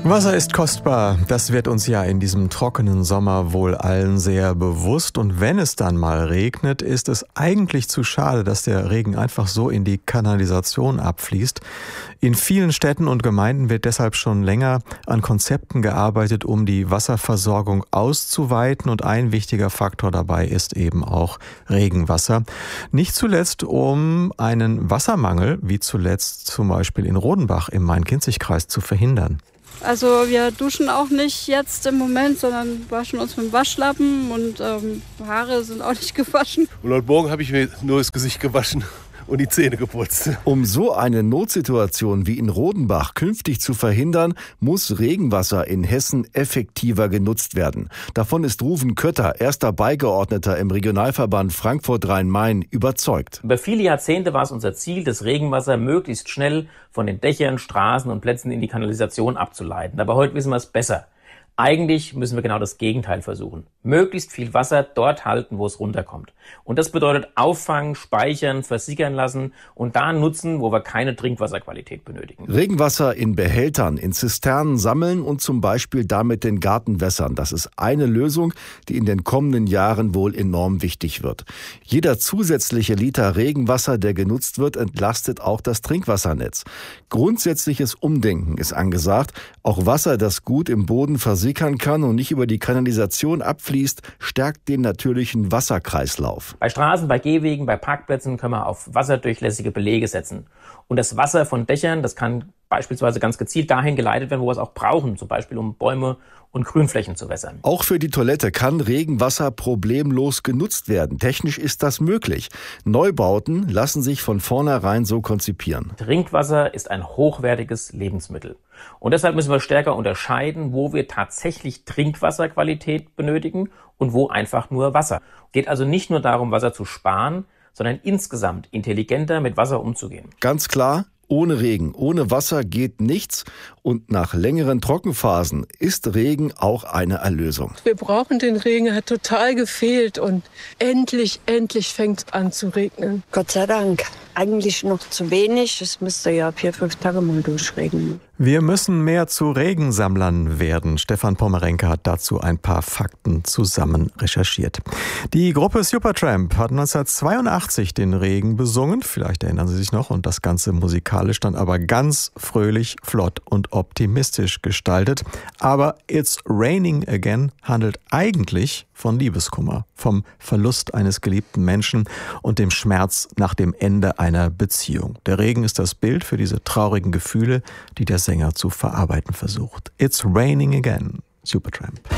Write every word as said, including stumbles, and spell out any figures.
Wasser ist kostbar, das wird uns ja in diesem trockenen Sommer wohl allen sehr bewusst. Und wenn es dann mal regnet, ist es eigentlich zu schade, dass der Regen einfach so in die Kanalisation abfließt. In vielen Städten und Gemeinden wird deshalb schon länger an Konzepten gearbeitet, um die Wasserversorgung auszuweiten. Und ein wichtiger Faktor dabei ist eben auch Regenwasser. Nicht zuletzt, um einen Wassermangel, wie zuletzt zum Beispiel in Rodenbach im Main-Kinzig-Kreis, zu verhindern. Also wir duschen auch nicht jetzt im Moment, sondern waschen uns mit dem Waschlappen und ähm, Haare sind auch nicht gewaschen. Und heute Morgen habe ich mir nur das Gesicht gewaschen und die Zähne geputzt. Um so eine Notsituation wie in Rodenbach künftig zu verhindern, muss Regenwasser in Hessen effektiver genutzt werden. Davon ist Ruven Kötter, erster Beigeordneter im Regionalverband Frankfurt-Rhein-Main, überzeugt. Über viele Jahrzehnte war es unser Ziel, das Regenwasser möglichst schnell von den Dächern, Straßen und Plätzen in die Kanalisation abzuleiten. Aber heute wissen wir es besser. Eigentlich müssen wir genau das Gegenteil versuchen. Möglichst viel Wasser dort halten, wo es runterkommt. Und das bedeutet auffangen, speichern, versickern lassen und da nutzen, wo wir keine Trinkwasserqualität benötigen. Regenwasser in Behältern, in Zisternen sammeln und zum Beispiel damit den Garten wässern. Das ist eine Lösung, die in den kommenden Jahren wohl enorm wichtig wird. Jeder zusätzliche Liter Regenwasser, der genutzt wird, entlastet auch das Trinkwassernetz. Grundsätzliches Umdenken ist angesagt. Auch Wasser, das gut im Boden versickern kann und nicht über die Kanalisation abfließt, stärkt den natürlichen Wasserkreislauf. Bei Straßen, bei Gehwegen, bei Parkplätzen können wir auf wasserdurchlässige Belege setzen. Und das Wasser von Dächern, das kann beispielsweise ganz gezielt dahin geleitet werden, wo wir es auch brauchen, zum Beispiel um Bäume und Grünflächen zu wässern. Auch für die Toilette kann Regenwasser problemlos genutzt werden. Technisch ist das möglich. Neubauten lassen sich von vornherein so konzipieren. Trinkwasser ist ein hochwertiges Lebensmittel. Und deshalb müssen wir stärker unterscheiden, wo wir tatsächlich Trinkwasserqualität benötigen und wo einfach nur Wasser. Es geht also nicht nur darum, Wasser zu sparen, sondern insgesamt intelligenter mit Wasser umzugehen. Ganz klar, ohne Regen, ohne Wasser geht nichts. Und nach längeren Trockenphasen ist Regen auch eine Erlösung. Wir brauchen den Regen, er hat total gefehlt. Und endlich, endlich fängt es an zu regnen. Gott sei Dank. Eigentlich noch zu wenig. Es müsste ja vier, fünf Tage mal durchregnen. Wir müssen mehr zu Regensammlern werden. Stefan Pommerenke hat dazu ein paar Fakten zusammen recherchiert. Die Gruppe Supertramp hat neunzehnhundertzweiundachtzig den Regen besungen. Vielleicht erinnern Sie sich noch. Und das Ganze musikalisch dann aber ganz fröhlich, flott und optimistisch gestaltet. Aber It's Raining Again handelt eigentlich von Liebeskummer, vom Verlust eines geliebten Menschen und dem Schmerz nach dem Ende einer Beziehung. Der Regen ist das Bild für diese traurigen Gefühle, die der Sänger zu verarbeiten versucht. It's Raining Again, Supertramp.